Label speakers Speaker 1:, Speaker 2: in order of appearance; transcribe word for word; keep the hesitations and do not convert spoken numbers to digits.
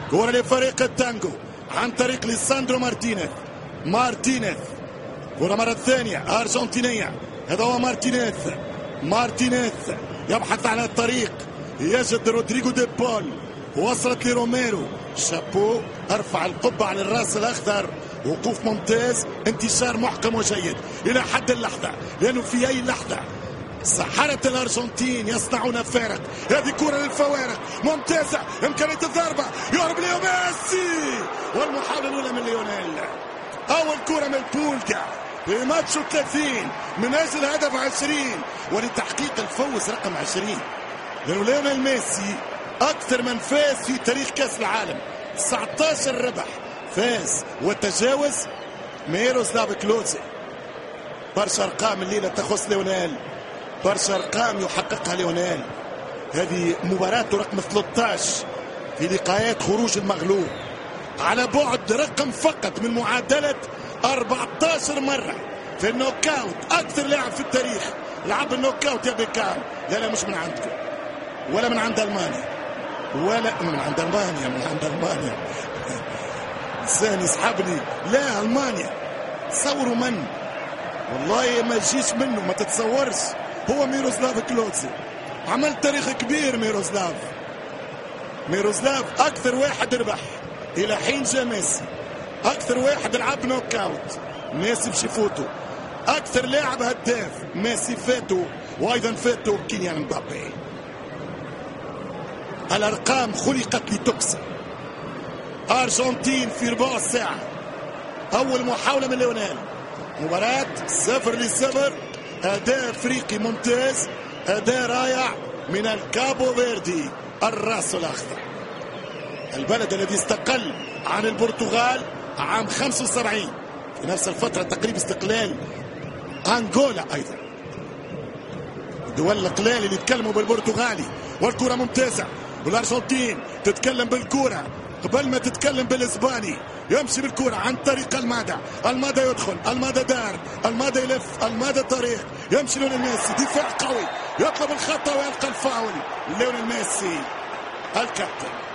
Speaker 1: كرة لفريق التانجو عن طريق ليساندرو مارتينيز. مارتينيز كرة مرة ثانية أرجنتينية. هذا هو مارتينيز. مارتينيز يبحث عن الطريق، يجد رودريغو دي بول. وصلت لروميرو. شابو، ارفع القبعة عن الراس الأخضر. وقوف ممتاز، انتشار محكم وجيد إلى حد اللحظة، لأنه في أي لحظة سحرة الأرجنتين يصنعون فارق. هذه كرة للفوارق ممتازة، إمكانية الضربة، يهرب ليو ميسي، والمحاولة الأولى من ليونيل. أول كرة من بولجا في ماتش ثلاثين من أجل هدف عشرين ولتحقيق الفوز رقم عشرين، لأنه ليونيل ميسي أكثر من فاز في تاريخ كأس العالم، تسعة عشر ربح فاز وتجاوز ميروسلاف كلوزي. برشا أرقام الليلة تخص ليونيل، برشا أرقام يحققها ليونيل. هذه مباراته رقم ثلاثة عشر في لقاءات خروج المغلوب، على بعد رقم فقط من معادلة أربعة عشر مرة في النوك اوت. أكثر لاعب في التاريخ لعب النوك اوت يا بيكام. لا لا مش من عندكم ولا من عند ألمانيا، ولا من عند ألمانيا، من عند ألمانيا إنسان يسحبني. لا ألمانيا، تصوروا من، والله ما تجيش منه، ما تتصورش. هو ميروسلاف كلوزي، عمل تاريخ كبير. ميروسلاف ميروسلاف أكثر واحد ربح إلى حين جاء ميسي، أكثر واحد لعب نوك اوت. ميسي باش يفوتوا. أكثر لاعب هداف ميسي فاتوا، وأيضا فاتوا كيليان مبابي. الأرقام خلقت لتكسر. أرجنتين في ربع ساعة. أول محاولة من ليونيل. مباراة صفر لصفر. أداء أفريقي ممتاز، أداء رائع من الكابو فيردي، الراس الأخضر، البلد الذي استقل عن البرتغال عام خمسة وسبعين، في نفس الفترة تقريبا استقلال أنغولا أيضا. دول الإقلال اللي يتكلموا بالبرتغالي. والكرة ممتازة، والأرجنتين تتكلم بالكرة قبل ما تتكلم بالإسباني. يمشي بالكرة عن طريق المادا. المادا يدخل، المادا دار، المادا يلف، المادا طريق، يمشي ليونيل ميسي. دفاع قوي، يطلب الخطأ ويلقى الفاول. ليونيل ميسي الكابتن.